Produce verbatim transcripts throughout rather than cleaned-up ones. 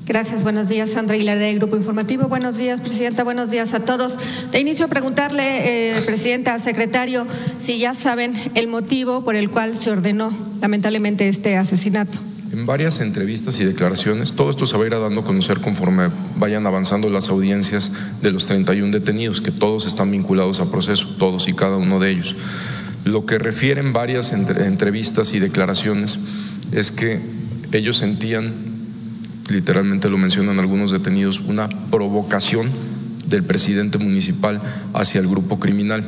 Gracias, buenos días. Sandra Aguilar de Grupo Informativo. Buenos días, Presidenta, buenos días a todos. De inicio a preguntarle, eh, Presidenta, Secretario, si ya saben el motivo por el cual se ordenó lamentablemente este asesinato. En varias entrevistas y declaraciones, todo esto se va a ir dando a conocer conforme vayan avanzando las audiencias de los treinta y uno detenidos, que todos están vinculados a proceso, todos y cada uno de ellos. Lo que refieren varias entre, entrevistas y declaraciones es que ellos sentían, literalmente lo mencionan algunos detenidos, una provocación del presidente municipal hacia el grupo criminal.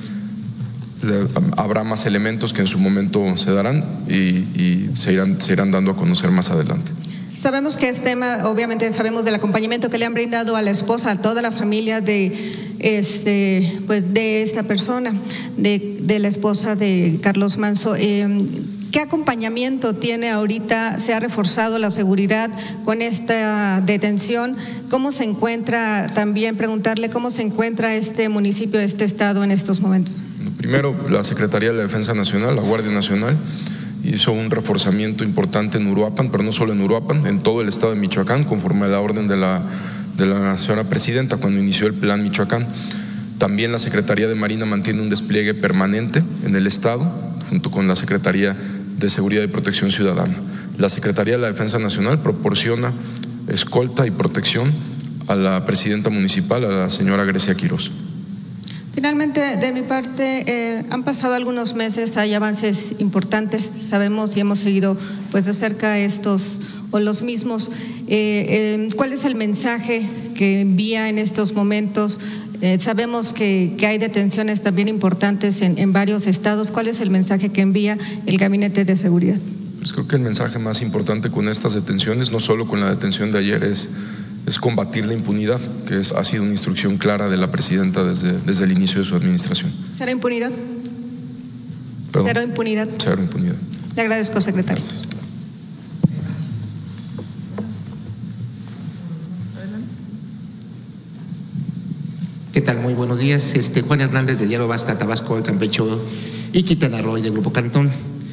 Habrá más elementos que en su momento se darán y, y se, irán, se irán dando a conocer más adelante. Sabemos que este tema, obviamente sabemos del acompañamiento que le han brindado a la esposa, a toda la familia de, este, pues de esta persona, de, de la esposa de Carlos Manzo. Eh, ¿Qué acompañamiento tiene ahorita? ¿Se ha reforzado la seguridad con esta detención? ¿Cómo se encuentra, también preguntarle cómo se encuentra este municipio, este estado en estos momentos? Primero, la Secretaría de la Defensa Nacional, la Guardia Nacional, hizo un reforzamiento importante en Uruapan, pero no solo en Uruapan, en todo el estado de Michoacán, conforme a la orden de la, de la señora Presidenta cuando inició el Plan Michoacán. También la Secretaría de Marina mantiene un despliegue permanente en el estado, junto con la Secretaría de Seguridad y Protección Ciudadana. La Secretaría de la Defensa Nacional proporciona escolta y protección a la presidenta municipal, a la señora Grecia Quirós. Finalmente, de mi parte, eh, han pasado algunos meses, hay avances importantes, sabemos y hemos seguido pues de cerca estos o los mismos. Eh, eh, ¿Cuál es el mensaje que envía en estos momentos? Eh, sabemos que, que hay detenciones también importantes en, en varios estados. ¿Cuál es el mensaje que envía el Gabinete de Seguridad? Pues creo que el mensaje más importante con estas detenciones, no solo con la detención de ayer, es, es combatir la impunidad, que es, ha sido una instrucción clara de la Presidenta desde, desde el inicio de su administración. ¿Cero impunidad? Perdón. ¿Cero impunidad? Cero impunidad. Le agradezco, secretario. Gracias. ¿Qué tal? Muy buenos días. Este, Juan Hernández de Diario Basta, Tabasco, Campeche y Quintana Roo del Grupo Cantón.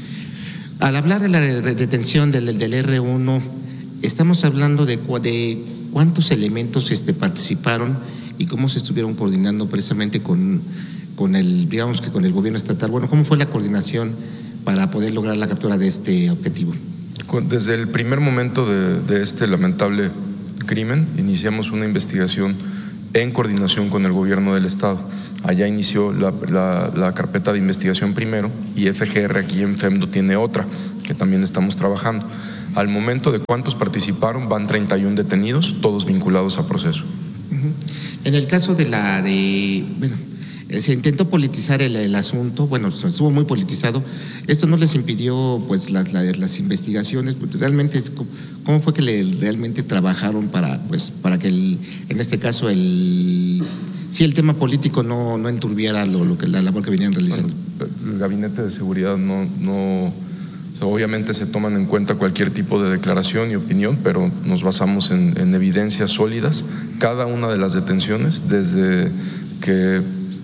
Al hablar de la detención del, del erre uno, estamos hablando de, de cuántos elementos este, participaron y cómo se estuvieron coordinando precisamente con, con el, digamos que con el gobierno estatal. Bueno, ¿cómo fue la coordinación para poder lograr la captura de este objetivo? Desde el primer momento de, de este lamentable crimen, iniciamos una investigación en coordinación con el gobierno del estado. Allá inició la, la, la carpeta de investigación primero y F G R aquí en FEMDO tiene otra que también estamos trabajando. Al momento de cuántos participaron, van treinta y uno detenidos, todos vinculados a proceso. Uh-huh. En el caso de la de, bueno, se intentó politizar el, el asunto, bueno, estuvo muy politizado. Esto no les impidió pues las, las, las investigaciones, pues, realmente es, ¿cómo fue que le, realmente trabajaron para pues para que el, en este caso el si el tema político no, no enturbiara lo, lo que la labor que venían realizando? Bueno, el Gabinete de Seguridad no, no o sea, obviamente se toman en cuenta cualquier tipo de declaración y opinión, pero nos basamos en, en evidencias sólidas. Cada una de las detenciones, desde que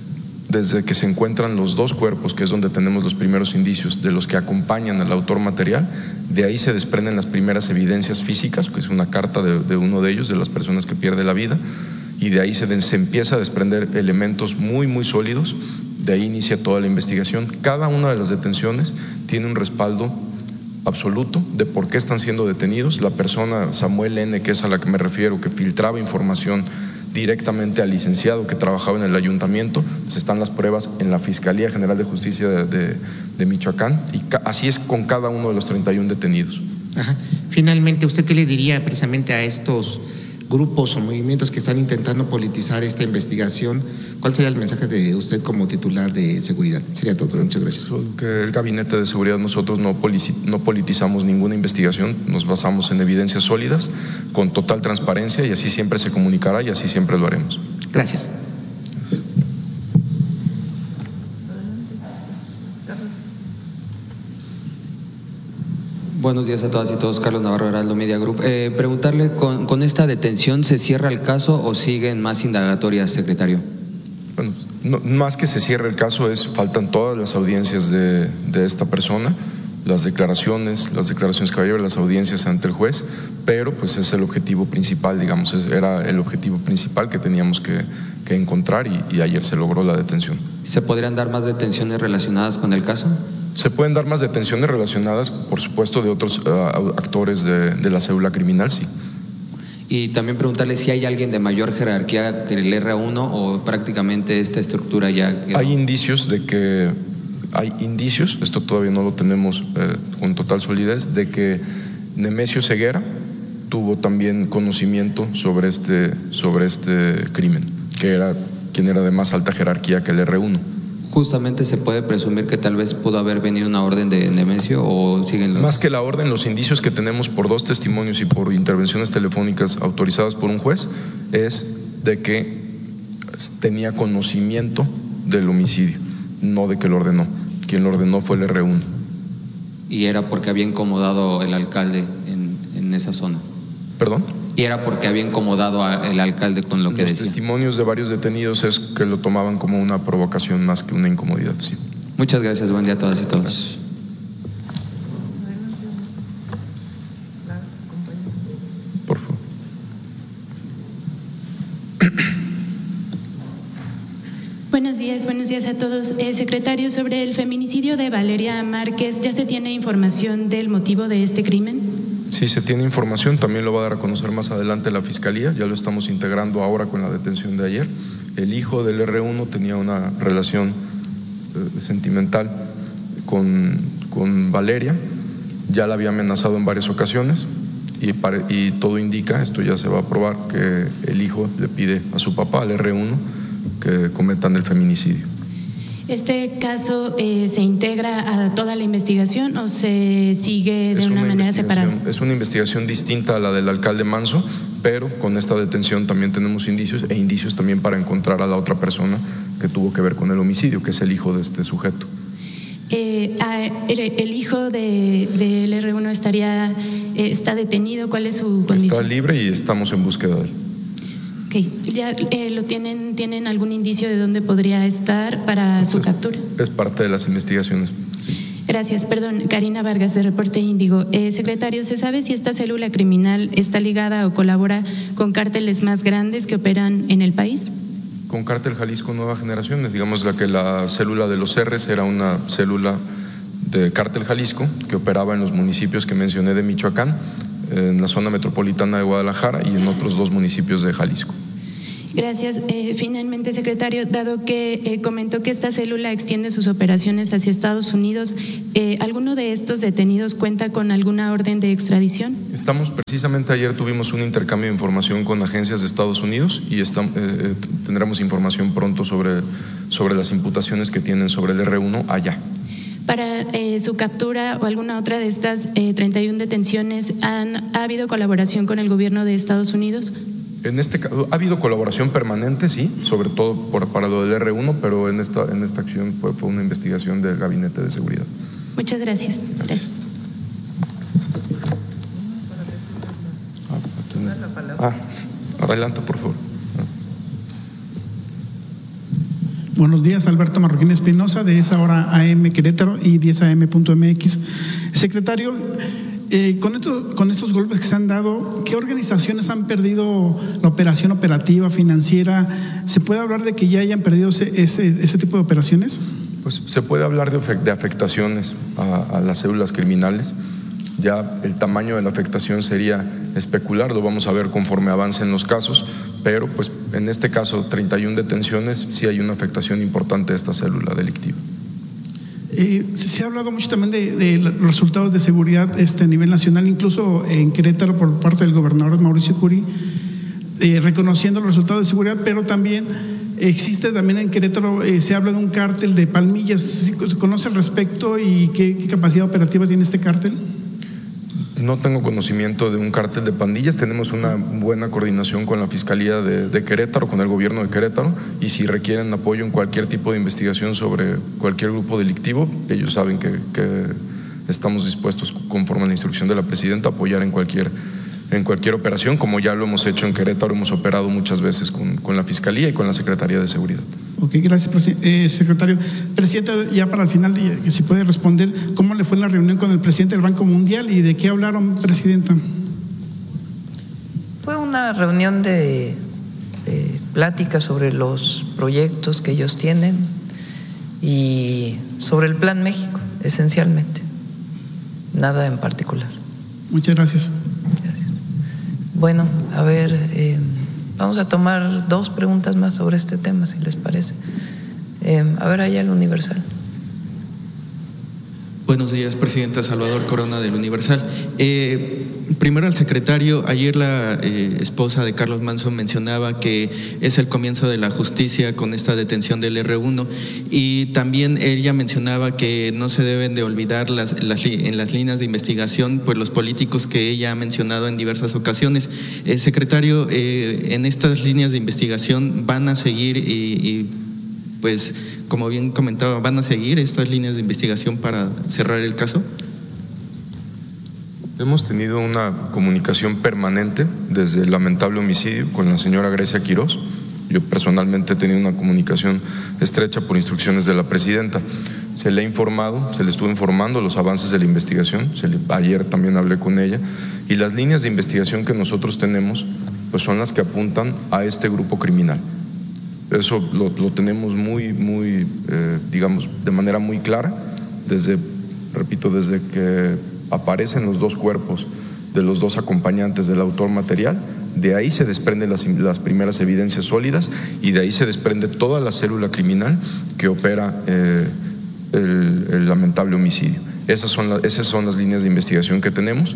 desde que se encuentran los dos cuerpos, que es donde tenemos los primeros indicios de los que acompañan al autor material, de ahí se desprenden las primeras evidencias físicas, que es una carta de, de uno de ellos, de las personas que pierde la vida, y de ahí se, se empieza a desprender elementos muy, muy sólidos. De ahí inicia toda la investigación. Cada una de las detenciones tiene un respaldo absoluto de por qué están siendo detenidos. La persona Samuel N., que es a la que me refiero, que filtraba información directamente al licenciado que trabajaba en el ayuntamiento, pues están las pruebas en la Fiscalía General de Justicia de, de, de Michoacán, y ca así es con cada uno de los treinta y uno detenidos. Ajá. Finalmente, ¿usted qué le diría precisamente a estos grupos o movimientos que están intentando politizar esta investigación? ¿Cuál sería el mensaje de usted como titular de seguridad? Sería todo. Muchas gracias. Que el Gabinete de Seguridad, nosotros no, no politizamos ninguna investigación, nos basamos en evidencias sólidas, con total transparencia, y así siempre se comunicará y así siempre lo haremos. Gracias. Buenos días a todas y todos, Carlos Navarro, Heraldo Media Group. Eh, preguntarle, ¿con, ¿con esta detención se cierra el caso o siguen más indagatorias, secretario? Bueno, no, más que se cierre el caso, es faltan todas las audiencias de, de esta persona. las declaraciones, las declaraciones que va a llevar, las audiencias ante el juez, pero pues es el objetivo principal, digamos, era el objetivo principal que teníamos que, que encontrar y, y ayer se logró la detención. ¿Se podrían dar más detenciones relacionadas con el caso? Se pueden dar más detenciones relacionadas, por supuesto, de otros uh, actores de, de la célula criminal, sí. Y también preguntarle si hay alguien de mayor jerarquía que el R uno o prácticamente esta estructura ya quedó. Hay indicios de que, hay indicios, esto todavía no lo tenemos eh, con total solidez, de que Nemesio Ceguera tuvo también conocimiento sobre este, sobre este crimen, que era quien era de más alta jerarquía que el R uno. Justamente se puede presumir que tal vez pudo haber venido una orden de Nemesio o siguen los... Más que la orden, los indicios que tenemos por dos testimonios y por intervenciones telefónicas autorizadas por un juez es de que tenía conocimiento del homicidio, no de que lo ordenó. Quien lo ordenó fue el R uno. Y era porque había incomodado el alcalde en, en esa zona. ¿Perdón? Y era porque había incomodado al alcalde con lo que Los decía. Los testimonios de varios detenidos es que lo tomaban como una provocación más que una incomodidad, sí. Muchas gracias, buen día a todas y todos. Gracias. Por favor. Buenos días, buenos días a todos. Eh, secretario, sobre el feminicidio de Valeria Márquez, ¿ya se tiene información del motivo de este crimen? Sí, se tiene información, también lo va a dar a conocer más adelante la Fiscalía, ya lo estamos integrando ahora con la detención de ayer. El hijo del R uno tenía una relación eh, sentimental con, con Valeria, ya la había amenazado en varias ocasiones y, pare, y todo indica, esto ya se va a probar, que el hijo le pide a su papá, al R uno, que cometan el feminicidio. ¿Este caso eh, se integra a toda la investigación o se sigue de es una, una manera separada? Es una investigación distinta a la del alcalde Manso, pero con esta detención también tenemos indicios e indicios también para encontrar a la otra persona que tuvo que ver con el homicidio, que es el hijo de este sujeto. Eh, el, el hijo de, del R uno estaría, eh, está detenido, ¿cuál es su condición? Está libre y estamos en búsqueda de él. Okay. ¿Ya eh, lo tienen, tienen algún indicio de dónde podría estar para su es, captura? Es parte de las investigaciones. Sí. Gracias, perdón. Karina Vargas, de Reporte Índigo. Eh, secretario, ¿se sabe si esta célula criminal está ligada o colabora con cárteles más grandes que operan en el país? Con Cártel Jalisco Nueva Generación, digamos la que la célula de los R's era una célula de Cártel Jalisco que operaba en los municipios que mencioné de Michoacán, en la zona metropolitana de Guadalajara y en otros dos municipios de Jalisco. Gracias. Eh, finalmente, secretario, dado que eh, comentó que esta célula extiende sus operaciones hacia Estados Unidos, eh, ¿alguno de estos detenidos cuenta con alguna orden de extradición? Estamos, precisamente ayer tuvimos un intercambio de información con agencias de Estados Unidos y estamos, eh, tendremos información pronto sobre, sobre las imputaciones que tienen sobre el R uno allá. Para eh, su captura o alguna otra de estas eh, treinta y una detenciones, ¿han, ¿ha habido colaboración con el gobierno de Estados Unidos? En este caso, ha habido colaboración permanente, sí, sobre todo por, para lo del R uno, pero en esta, en esta acción fue, fue una investigación del Gabinete de Seguridad. Muchas gracias. Gracias. Ah, adelante, por favor. Buenos días, Alberto Marroquín Espinosa, de esa hora A M Querétaro y diez A M punto M X. Secretario, eh, con, esto, con estos golpes que se han dado, ¿qué organizaciones han perdido la operación operativa, financiera? ¿Se puede hablar de que ya hayan perdido ese, ese, ese tipo de operaciones? Pues se puede hablar de, de afectaciones a, a las células criminales. Ya el tamaño de la afectación sería especular, lo vamos a ver conforme avancen los casos, pero pues en este caso treinta y una detenciones, sí hay una afectación importante de esta célula delictiva. Eh, se ha hablado mucho también de, de los resultados de seguridad este, a nivel nacional, incluso en Querétaro por parte del gobernador Mauricio Curi, eh, reconociendo los resultados de seguridad, pero también existe también en Querétaro, eh, se habla de un cártel de Palmillas. ¿Se conoce al respecto y qué, qué capacidad operativa tiene este cártel? No tengo conocimiento de un cártel de pandillas, tenemos una buena coordinación con la Fiscalía de, de Querétaro, con el gobierno de Querétaro, y si requieren apoyo en cualquier tipo de investigación sobre cualquier grupo delictivo, ellos saben que, que estamos dispuestos, conforme a la instrucción de la Presidenta, a apoyar en cualquier, en cualquier operación, como ya lo hemos hecho en Querétaro, hemos operado muchas veces con, con la Fiscalía y con la Secretaría de Seguridad. Ok, gracias, eh, secretario. Presidente, ya para el final, que si puede responder, ¿cómo le fue en la reunión con el presidente del Banco Mundial y de qué hablaron, Presidenta? Fue una reunión de, de plática sobre los proyectos que ellos tienen y sobre el Plan México, esencialmente. Nada en particular. Muchas gracias. Gracias. Bueno, a ver, eh, vamos a tomar dos preguntas más sobre este tema, si les parece. Eh, a ver, allá el Universal. Buenos días, Presidenta. Salvador Corona del Universal. Eh, primero al secretario, ayer la eh, esposa de Carlos Manso mencionaba que es el comienzo de la justicia con esta detención del erre uno y también ella mencionaba que no se deben de olvidar las, las, en las líneas de investigación pues los políticos que ella ha mencionado en diversas ocasiones. Eh, secretario, eh, en estas líneas de investigación van a seguir y, y pues como bien comentaba, ¿van a seguir estas líneas de investigación para cerrar el caso? Hemos tenido una comunicación permanente desde el lamentable homicidio con la señora Grecia Quirós. Yo personalmente he tenido una comunicación estrecha por instrucciones de la presidenta. Se le ha informado, se le estuvo informando los avances de la investigación. Se le, ayer también hablé con ella. Y las líneas de investigación que nosotros tenemos pues son las que apuntan a este grupo criminal. Eso lo, lo tenemos muy, muy, eh, digamos, de manera muy clara, desde, repito, desde que aparecen los dos cuerpos de los dos acompañantes del autor material, de ahí se desprenden las, las primeras evidencias sólidas y de ahí se desprende toda la célula criminal que opera eh, el, el lamentable homicidio. Esas son, la, esas son las líneas de investigación que tenemos.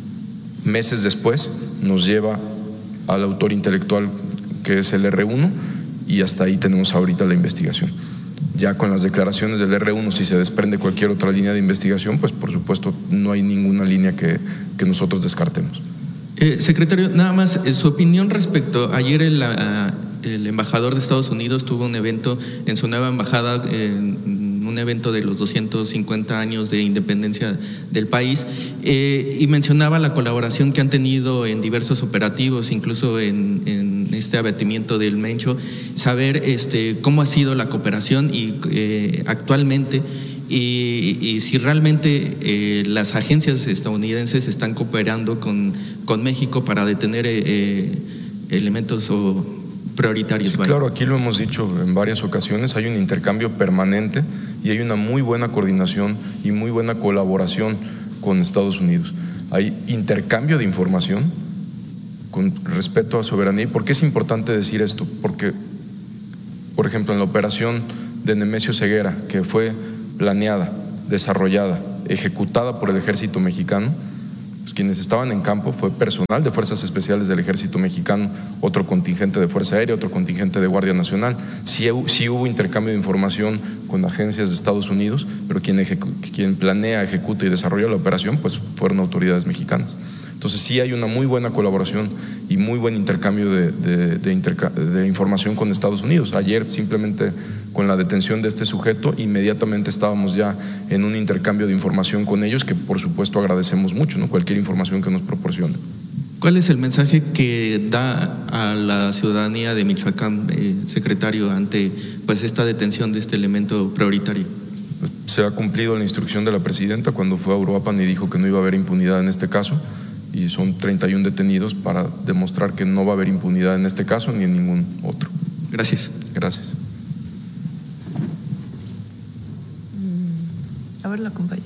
Meses después nos lleva al autor intelectual que es el erre uno, y hasta ahí tenemos ahorita la investigación. Ya con las declaraciones del erre uno, si se desprende cualquier otra línea de investigación, pues por supuesto no hay ninguna línea que, que nosotros descartemos. Eh, secretario, nada más, eh, su opinión respecto, ayer el, uh, el embajador de Estados Unidos tuvo un evento en su nueva embajada, eh, un evento de los doscientos cincuenta años de independencia del país, eh, y mencionaba la colaboración que han tenido en diversos operativos, incluso en, en este abatimiento del Mencho, saber este, cómo ha sido la cooperación y eh, actualmente y, y si realmente eh, las agencias estadounidenses están cooperando con, con México para detener eh, elementos o prioritarios. Sí, claro, aquí lo hemos dicho en varias ocasiones, hay un intercambio permanente y hay una muy buena coordinación y muy buena colaboración con Estados Unidos. Hay intercambio de información con respeto a soberanía. ¿Y por qué es importante decir esto? Porque, por ejemplo, en la operación de Nemesio Ceguera, que fue planeada, desarrollada, ejecutada por el ejército mexicano, pues quienes estaban en campo fue personal de Fuerzas Especiales del Ejército Mexicano, otro contingente de Fuerza Aérea, otro contingente de Guardia Nacional. Sí, sí hubo intercambio de información con agencias de Estados Unidos, pero quien, ejecu- quien planea, ejecuta y desarrolla la operación pues fueron autoridades mexicanas. Entonces sí hay una muy buena colaboración y muy buen intercambio de, de, de, interca de información con Estados Unidos. Ayer simplemente con la detención de este sujeto inmediatamente estábamos ya en un intercambio de información con ellos que por supuesto agradecemos mucho, ¿no? Cualquier información que nos proporcionen. ¿Cuál es el mensaje que da a la ciudadanía de Michoacán, eh, secretario, ante pues esta detención de este elemento prioritario? Se ha cumplido la instrucción de la presidenta cuando fue a Uruapan y dijo que no iba a haber impunidad en este caso. Y son treinta y uno detenidos para demostrar que no va a haber impunidad en este caso ni en ningún otro. Gracias. Gracias. A ver la compañera.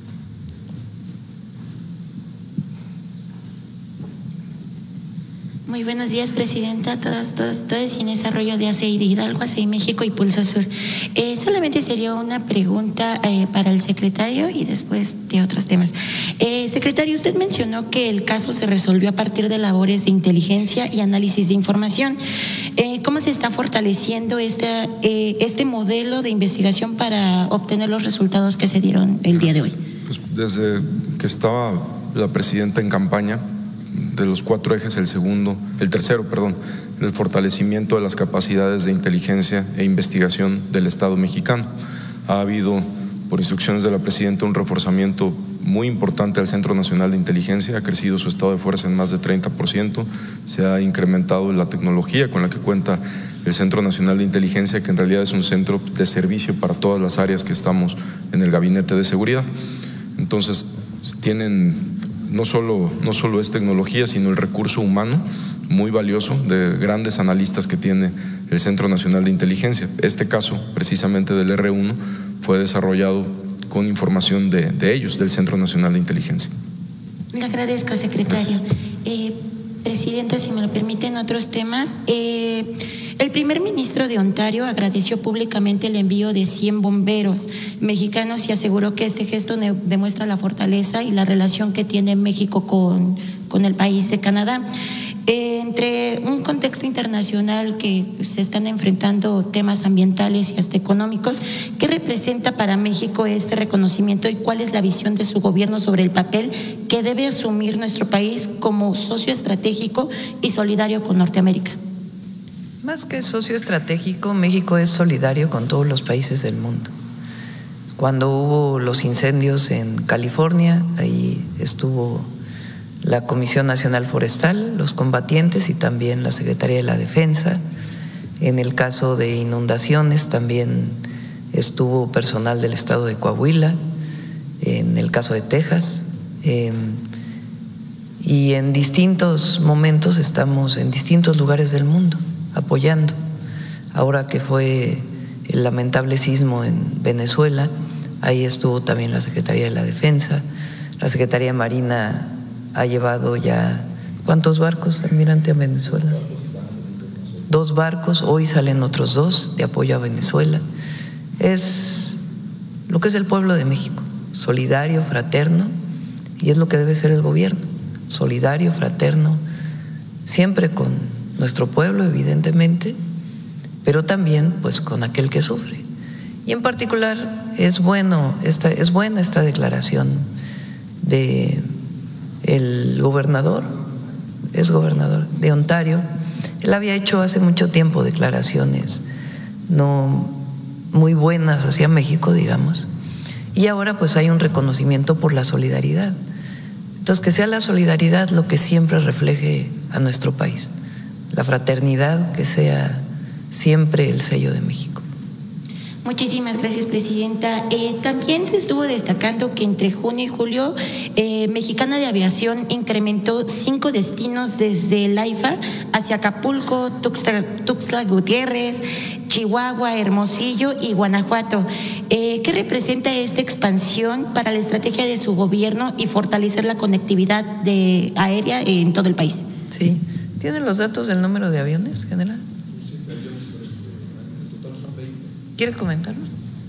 Muy buenos días, Presidenta, todas, todas, todos Inés Arroyo de A C I de Hidalgo, A C I México y Pulso Sur. Eh, solamente sería una pregunta eh, para el secretario y después de otros temas. Eh, secretario, usted mencionó que el caso se resolvió a partir de labores de inteligencia y análisis de información. Eh, ¿Cómo se está fortaleciendo este, eh, este modelo de investigación para obtener los resultados que se dieron el día de hoy? Pues desde que estaba la presidenta en campaña, de los cuatro ejes, el segundo, el tercero, perdón, el fortalecimiento de las capacidades de inteligencia e investigación del Estado mexicano. Ha habido, por instrucciones de la presidenta, un reforzamiento muy importante al Centro Nacional de Inteligencia, ha crecido su estado de fuerza en más de treinta por ciento, se ha incrementado la tecnología con la que cuenta el Centro Nacional de Inteligencia, que en realidad es un centro de servicio para todas las áreas que estamos en el Gabinete de Seguridad. Entonces, tienen no solo, no solo es tecnología, sino el recurso humano muy valioso de grandes analistas que tiene el Centro Nacional de Inteligencia. Este caso, precisamente del erre uno, fue desarrollado con información de, de ellos, del Centro Nacional de Inteligencia. Le agradezco, secretario. Eh, Presidenta, si me lo permiten, otros temas. Eh, el primer ministro de Ontario agradeció públicamente el envío de cien bomberos mexicanos y aseguró que este gesto demuestra la fortaleza y la relación que tiene México con, con el país de Canadá. Eh, entre un contexto internacional que se están enfrentando temas ambientales y hasta económicos, ¿qué representa para México este reconocimiento y cuál es la visión de su gobierno sobre el papel que debe asumir nuestro país como socio estratégico y solidario con Norteamérica? Más que socio estratégico, México es solidario con todos los países del mundo. Cuando hubo los incendios en California, ahí estuvo la Comisión Nacional Forestal, los combatientes y también la Secretaría de la Defensa. En el caso de inundaciones también estuvo personal del estado de Coahuila, en el caso de Texas, eh, y en distintos momentos estamos en distintos lugares del mundo apoyando. Ahora que fue el lamentable sismo en Venezuela, ahí estuvo también la Secretaría de la Defensa, la Secretaría de Marina ha llevado ya, ¿cuántos barcos, almirante, a Venezuela? Dos barcos, hoy salen otros dos de apoyo a Venezuela. Es lo que es el pueblo de México, solidario, fraterno, y es lo que debe ser el gobierno, solidario, fraterno, siempre con nuestro pueblo, evidentemente, pero también pues con aquel que sufre. Y en particular es bueno, esta, es buena esta declaración de el gobernador, es gobernador de Ontario. Él había hecho hace mucho tiempo declaraciones no muy buenas hacia México, digamos, y ahora pues hay un reconocimiento por la solidaridad. Entonces, que sea la solidaridad lo que siempre refleje a nuestro país, la fraternidad que sea siempre el sello de México. Muchísimas gracias, Presidenta. Eh, también se estuvo destacando que entre junio y julio eh, Mexicana de Aviación incrementó cinco destinos desde el AIFA hacia Acapulco, Tuxtla, Tuxtla Gutiérrez, Chihuahua, Hermosillo y Guanajuato. Eh, ¿Qué representa esta expansión para la estrategia de su gobierno y fortalecer la conectividad de aérea en todo el país? Sí. ¿Tienen los datos del número de aviones, general? ¿Quiere comentarlo?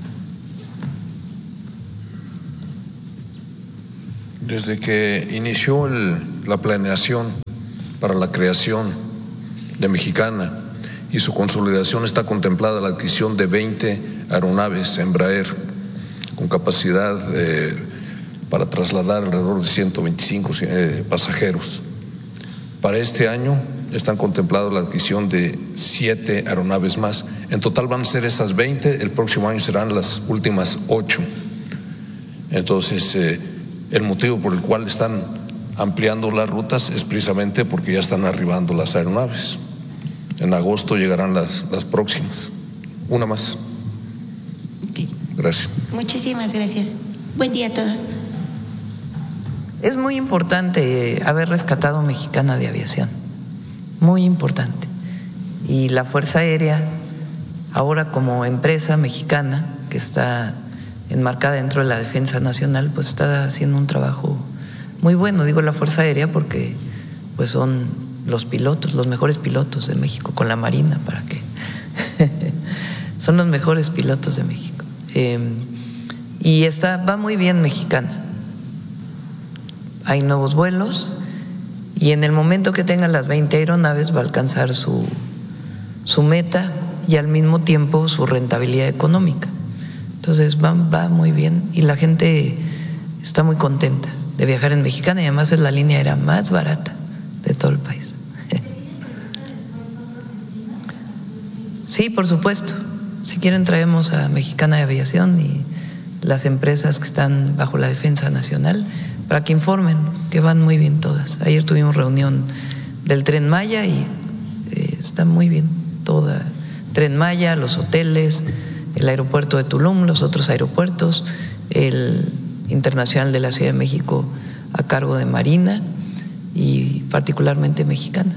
Desde que inició el, la planeación para la creación de Mexicana y su consolidación, está contemplada la adquisición de veinte aeronaves Embraer con capacidad eh, para trasladar alrededor de ciento veinticinco eh, pasajeros. Para este año están contempladas la adquisición de siete aeronaves más. En total van a ser esas veinte, el próximo año serán las últimas ocho. Entonces, eh, el motivo por el cual están ampliando las rutas es precisamente porque ya están arribando las aeronaves. En agosto llegarán las, las próximas. Una más. Okay. Gracias. Muchísimas gracias. Buen día a todos. Es muy importante haber rescatado Mexicana de Aviación, muy importante. Y la Fuerza Aérea, ahora como empresa mexicana que está enmarcada dentro de la defensa nacional, pues está haciendo un trabajo muy bueno. Digo la Fuerza Aérea porque pues son los pilotos, los mejores pilotos de México, con la Marina, ¿para qué? Son los mejores pilotos de México. Eh, y está, va muy bien Mexicana. Hay nuevos vuelos y en el momento que tenga las veinte aeronaves va a alcanzar su, su meta y al mismo tiempo su rentabilidad económica. Entonces va, va muy bien y la gente está muy contenta de viajar en Mexicana y además es la línea aérea más barata de todo el país. Sí, por supuesto. Si quieren traemos a Mexicana de Aviación y las empresas que están bajo la Defensa Nacional, para que informen que van muy bien todas. Ayer tuvimos reunión del Tren Maya y eh, está muy bien toda. Tren Maya, los hoteles, el aeropuerto de Tulum, los otros aeropuertos, el Internacional de la Ciudad de México a cargo de Marina y particularmente Mexicana.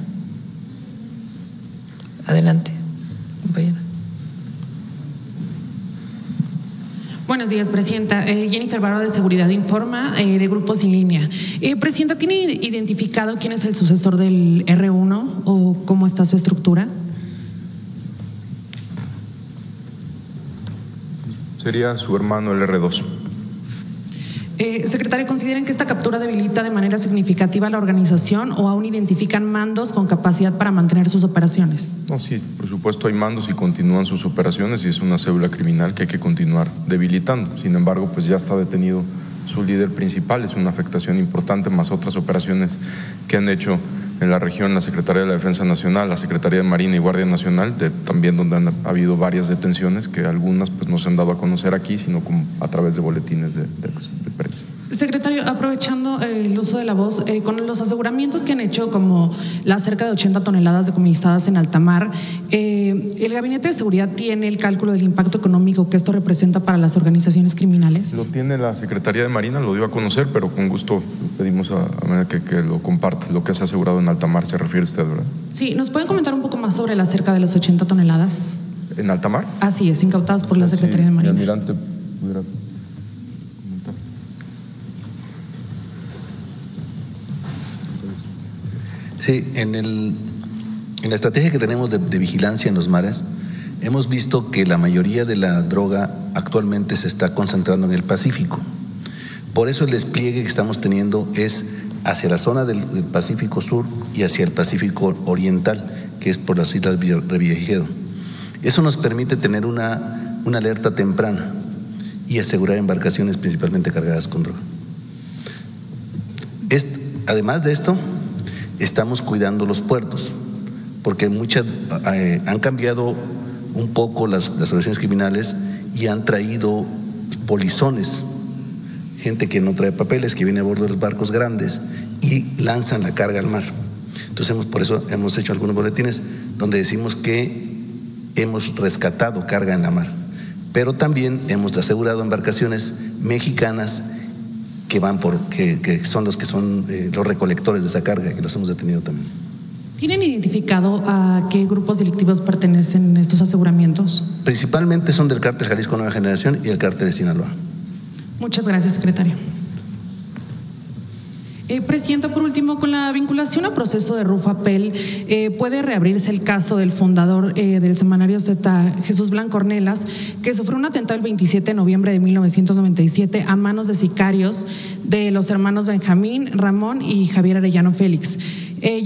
Adelante, compañera. Buenos días, Presidenta. Eh, Jennifer Barba de Seguridad Informa, eh, de Grupo Sin Línea. Eh, Presidenta, ¿tiene identificado quién es el sucesor del erre uno o cómo está su estructura? Sería su hermano el erre dos. Eh, secretario, ¿consideran que esta captura debilita de manera significativa la organización o aún identifican mandos con capacidad para mantener sus operaciones? No, sí, por supuesto hay mandos y continúan sus operaciones y es una célula criminal que hay que continuar debilitando. Sin embargo, pues ya está detenido su líder principal, es una afectación importante, más otras operaciones que han hecho en la región la Secretaría de la Defensa Nacional, la Secretaría de Marina y Guardia Nacional, de, también donde han habido varias detenciones que algunas pues no se han dado a conocer aquí, sino como a través de boletines de, de, de prensa. Secretario, aprovechando eh, el uso de la voz, eh, con los aseguramientos que han hecho, como las cerca de ochenta toneladas decomisadas en alta mar, eh, ¿el Gabinete de Seguridad tiene el cálculo del impacto económico que esto representa para las organizaciones criminales? Lo tiene la Secretaría de Marina, lo dio a conocer, pero con gusto pedimos a, a que, que lo comparta. Lo que se ha asegurado en alta mar se refiere usted, ¿verdad? Sí, ¿nos pueden comentar un poco más sobre la cerca de las ochenta toneladas? ¿En alta mar? Así es, incautadas por la Secretaría sí, de Marina. El almirante pudiera... Sí, en, el, en la estrategia que tenemos de, de vigilancia en los mares, hemos visto que la mayoría de la droga actualmente se está concentrando en el Pacífico. Por eso el despliegue que estamos teniendo es hacia la zona del, del Pacífico Sur y hacia el Pacífico Oriental, que es por las Islas Revillagigedo. Eso nos permite tener una, una alerta temprana y asegurar embarcaciones principalmente cargadas con droga. Est, además de esto, estamos cuidando los puertos, porque muchas eh, han cambiado un poco las, las organizaciones criminales y han traído polizones, gente que no trae papeles, que viene a bordo de los barcos grandes y lanzan la carga al mar. Entonces, hemos, por eso hemos hecho algunos boletines donde decimos que hemos rescatado carga en la mar, pero también hemos asegurado embarcaciones mexicanas que van por, que, que son los que son eh, los recolectores de esa carga, que los hemos detenido también. ¿Tienen identificado a qué grupos delictivos pertenecen estos aseguramientos? Principalmente son del Cártel Jalisco Nueva Generación y el Cártel de Sinaloa. Muchas gracias, secretario. Eh, Presidenta, por último, con la vinculación a proceso de Rufapel, eh, ¿puede reabrirse el caso del fundador eh, del semanario Z, Jesús Blanco Ornelas, que sufrió un atentado el veintisiete de noviembre de mil novecientos noventa y siete a manos de sicarios de los hermanos Benjamín, Ramón y Javier Arellano Félix? Eh,